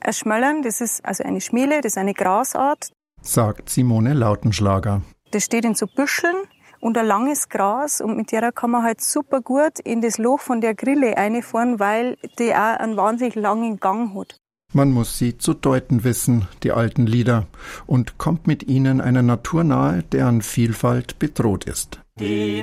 Ein Schmöllern, das ist also eine Schmiele, das ist eine Grasart. Sagt Simone Lautenschlager. Das steht in so Büscheln und ein langes Gras und mit der kann man halt super gut in das Loch von der Grille reinfahren, weil die auch einen wahnsinnig langen Gang hat. Man muss sie zu deuten wissen, die alten Lieder, und kommt mit ihnen einer Natur nahe, deren Vielfalt bedroht ist. Die